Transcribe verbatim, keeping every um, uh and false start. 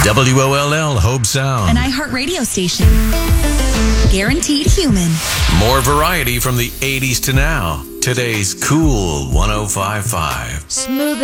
W O L L Hobe Sound. An iHeart radio station. Guaranteed human. More variety from the eighties to now. Today's Cool one oh five point five. Smooth